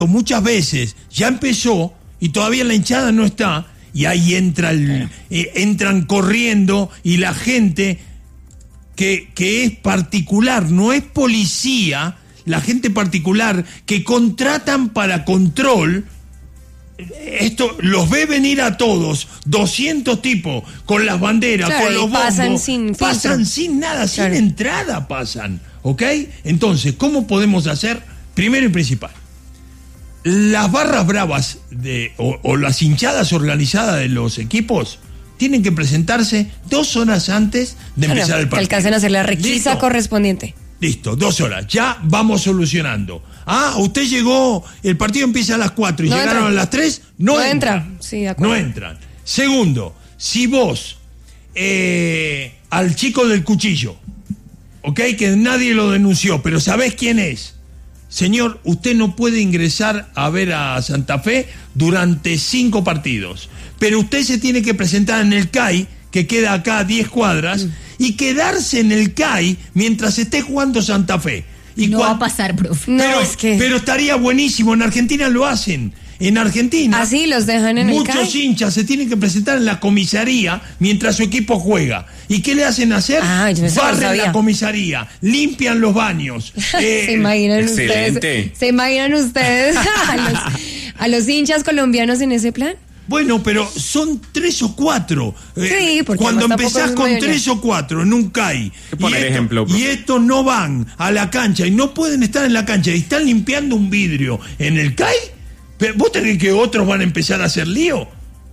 muchas veces ya empezó y todavía la hinchada no está, y ahí entran corriendo, y la gente que es particular, no es policía, la gente particular que contratan para control, esto los ve venir a todos, 200 tipos con las banderas, claro, con los bombos, pasan sin nada, claro, sin entrada pasan, ¿ok? Entonces, ¿cómo podemos hacer? Primero y principal, las barras bravas o las hinchadas organizadas de los equipos tienen que presentarse 2 horas antes de empezar el partido. Que alcancen a hacer la requisa correspondiente. Listo, 2 horas, ya vamos solucionando. Usted llegó, el partido empieza a las 4 y no llegaron a las 3, no entran. Sí, de acuerdo. No entran. Segundo, si vos, al chico del cuchillo, ¿ok? Que nadie lo denunció, pero sabés quién es. Señor, usted no puede ingresar a ver a Santa Fe durante 5 partidos, pero usted se tiene que presentar en el CAI, que queda acá a 10 cuadras, y quedarse en el CAI mientras esté jugando Santa Fe. Y no va a pasar, profe. Pero estaría buenísimo, en Argentina lo hacen. En Argentina, así los dejan en el CAI. Muchos hinchas se tienen que presentar en la comisaría mientras su equipo juega. ¿Y qué le hacen hacer? Barren la comisaría, limpian los baños. ¿Se imaginan ustedes a los hinchas colombianos en ese plan? Bueno, pero son 3 o 4. Sí, porque cuando empezás con 3 o 4 en un CAI, y estos no van a la cancha y no pueden estar en la cancha y están limpiando un vidrio en el CAI, ¿vos tenés que otros van a empezar a hacer lío?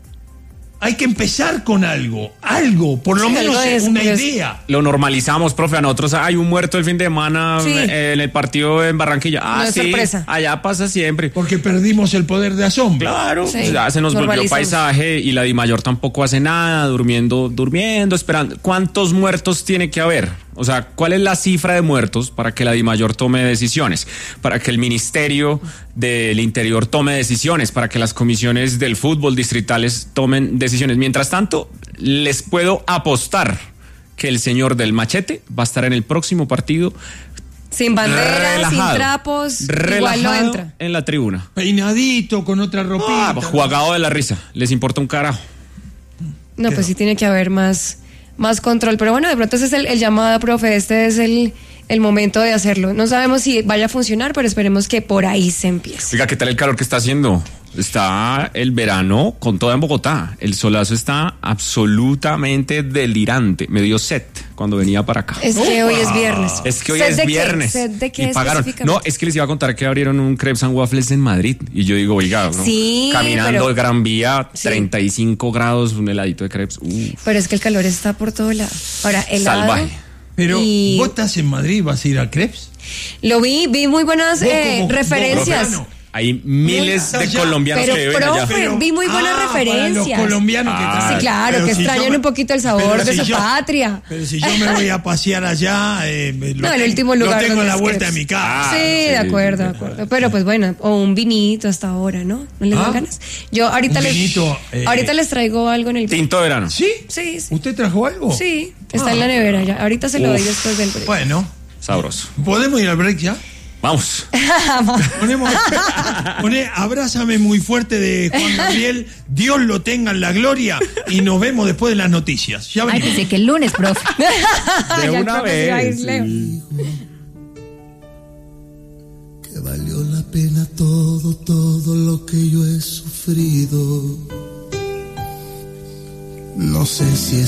Hay que empezar con algo, por lo menos una idea. Lo normalizamos, profe. A nosotros hay un muerto el fin de semana en el partido en Barranquilla. No es sorpresa. Allá pasa siempre. Porque perdimos el poder de asombro. Claro, ya se nos volvió paisaje y la Dimayor tampoco hace nada, durmiendo, esperando. ¿Cuántos muertos tiene que haber? O sea, ¿cuál es la cifra de muertos para que la Dimayor tome decisiones? Para que el Ministerio del Interior tome decisiones, para que las comisiones del fútbol distritales tomen decisiones. Mientras tanto, les puedo apostar que el señor del machete va a estar en el próximo partido sin bandera, sin trapos, igual no entra. En la tribuna. Peinadito, con otra ropita. Jugado de la risa. Les importa un carajo. No, pues sí tiene que haber más control, pero bueno, de pronto ese es el llamado, profe, este es el momento de hacerlo. No sabemos si vaya a funcionar, pero esperemos que por ahí se empiece. Oiga, ¿qué tal el calor que está haciendo? Está el verano con toda en Bogotá. El solazo está absolutamente delirante. Me dio sed cuando venía para acá. Es que hoy es viernes. ¿Sed de qué y pagaron. No, es que les iba a contar que abrieron un Crepes and Waffles en Madrid. Y yo digo, oiga, ¿no? Sí, caminando Gran Vía, 35 grados, un heladito de crepes. Pero es que el calor está por todo lado. Ahora, helado. Salvaje. Pero vos estás en Madrid, ¿vas a ir a Crepes? Lo vi muy buenas referencias. Hay miles de colombianos que viven allá. Pero vi muy buenas referencias. Para los colombianos que están. Sí, claro, que extrañan un poquito el sabor de su patria. Pero si yo me voy a pasear allá, el último lugar lo tengo a la vuelta de mi casa. Sí, de acuerdo. Pero pues bueno, o un vinito hasta ahora, ¿no? ¿No les dan ganas? Yo ahorita les traigo algo en el tinto de verano. ¿Sí? Sí. ¿Usted trajo algo? Sí, está en la nevera ya. Ahorita se lo doy después del break. Bueno. Sabroso. ¿Podemos ir al break ya? Vamos. Poné Abrázame muy fuerte de Juan Gabriel. Dios lo tenga en la gloria. Y nos vemos después de las noticias. Ya venimos. Pensé que el lunes, profe. De una vez. Que valió la pena todo lo que yo he sufrido. No sé si es